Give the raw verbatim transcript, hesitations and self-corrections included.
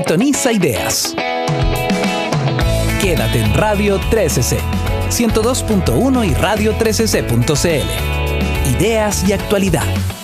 Sintoniza Ideas. Quédate en Radio trece C, ciento dos punto uno y radio trece c punto c l. Ideas y actualidad.